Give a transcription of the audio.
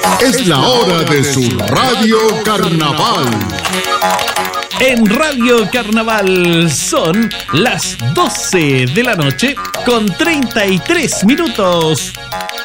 Es la hora de su Radio Carnaval. En Radio Carnaval son las 12 de la noche con 33 minutos.